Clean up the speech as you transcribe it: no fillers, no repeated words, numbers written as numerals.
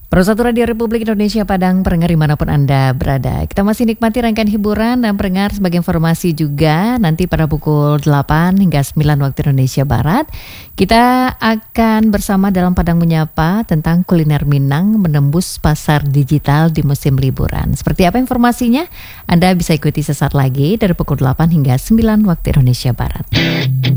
Persatu Radio Republik Indonesia Padang, pendengar dimanapun Anda berada. Kita masih nikmati rangkaian hiburan dan pendengar sebagai informasi juga nanti pada pukul 8 hingga 9 waktu Indonesia Barat. Kita akan bersama dalam Padang Menyapa tentang kuliner Minang menembus pasar digital di musim liburan. Seperti apa informasinya? Anda bisa ikuti sesaat lagi dari pukul 8 hingga 9 waktu Indonesia Barat.